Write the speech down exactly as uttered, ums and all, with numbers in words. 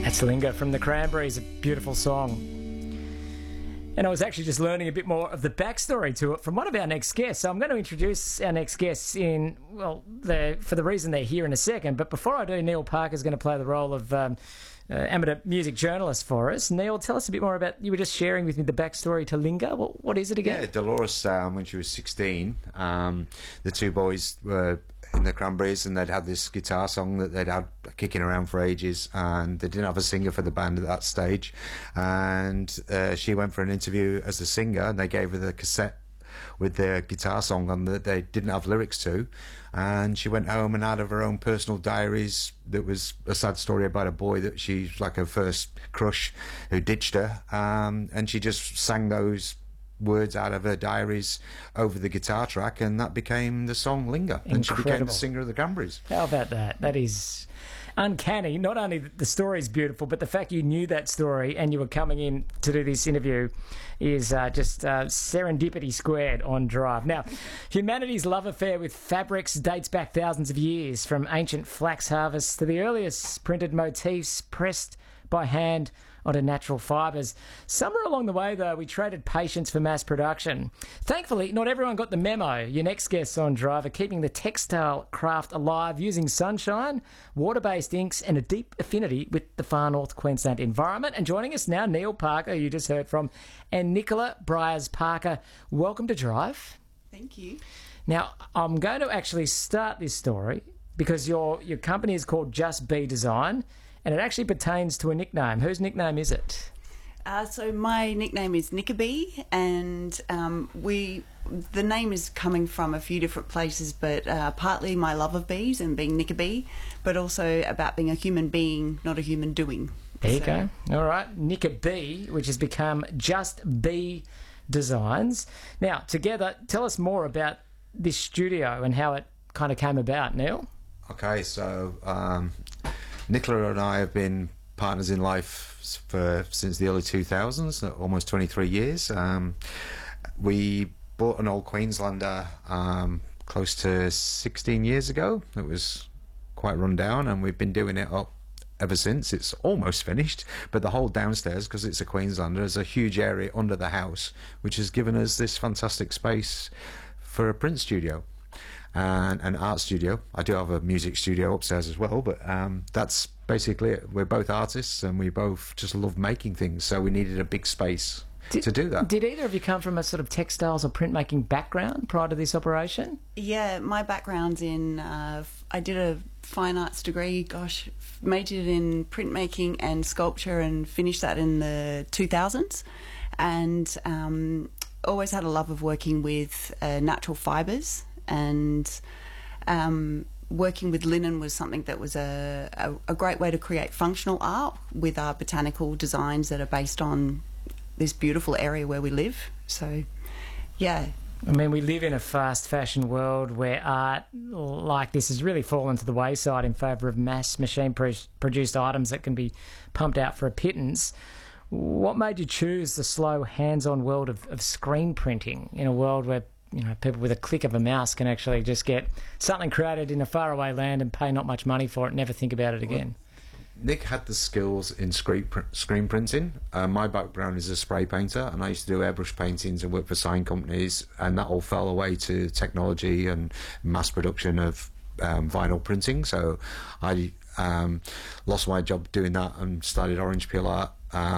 That's Linger from the Cranberries, a beautiful song. And I was actually just learning a bit more of the backstory to it from one of our next guests. So I'm going to introduce our next guests in, well, the, for the reason they're here in a second. But before I do, Neil Parker's going to play the role of um, uh, amateur music journalist for us. Neil, tell us a bit more about, you were just sharing with me the backstory to Linger. What, what is it again? Yeah, Dolores, um, when she was sixteen, um, the two boys were in the Cranberries, and they'd had this guitar song that they'd had kicking around for ages, and they didn't have a singer for the band at that stage, and uh, she went for an interview as a singer, and they gave her the cassette with their guitar song on that they didn't have lyrics to, and she went home and out of her own personal diaries that was a sad story about a boy that she's like her first crush who ditched her, um, and she just sang those words out of her diaries over the guitar track, and that became the song Linger. Incredible. And she became the singer of the Cranberries. How about that? That is uncanny. Not only the story's beautiful, but the fact you knew that story and you were coming in to do this interview is uh, just uh, serendipity squared on Drive. Now, humanity's love affair with fabrics dates back thousands of years, from ancient flax harvests to the earliest printed motifs pressed by hand onto natural fibres. Somewhere along the way, though, we traded patience for mass production. Thankfully, not everyone got the memo. Your next guests on Drive are keeping the textile craft alive using sunshine, water-based inks, and a deep affinity with the far north Queensland environment. And joining us now, Neil Parker, you just heard from, and Nicola Briers-Parker. Welcome to Drive. Thank you. Now, I'm going to actually start this story because your your company is called Just Be Design, and it actually pertains to a nickname. Whose nickname is it? Uh, so my nickname is Nickabee, and um, we the name is coming from a few different places, but uh, partly my love of bees and being Nickabee, but also about being a human being, not a human doing. There you So- go. All right. Nickabee, which has become Just Be Designs. Now, together, tell us more about this studio and how it kind of came about, Neil. Okay, so um, Nicola and I have been partners in life for since the early two thousands, almost twenty-three years. Um, we bought an old Queenslander um, close to sixteen years ago. It was quite run down, and we've been doing it up ever since. It's almost finished, but the whole downstairs, because it's a Queenslander, is a huge area under the house, which has given us this fantastic space for a print studio and an art studio. I do have a music studio upstairs as well, but um, that's basically it. We're both artists, and we both just love making things, so we needed a big space Did, to do that. Did either of you come from a sort of textiles or printmaking background prior to this operation? Yeah, my background's in, uh, f- I did a fine arts degree, gosh, majored in printmaking and sculpture and finished that in the two thousands, and um, always had a love of working with uh, natural fibres, and um, working with linen was something that was a, a, a great way to create functional art with our botanical designs that are based on this beautiful area where we live. So, yeah. I mean, we live in a fast fashion world where art like this has really fallen to the wayside in favour of mass machine-produced items that can be pumped out for a pittance. What made you choose the slow, hands-on world of, of screen printing in a world where, you know, people with a click of a mouse can actually just get something created in a faraway land and pay not much money for it and never think about it again? Nick had the skills in screen, pr- screen printing. Uh, my background is a spray painter, and I used to do airbrush paintings and work for sign companies, and that all fell away to technology and mass production of um, vinyl printing. So I um, lost my job doing that and started Orange Peel Art. Um,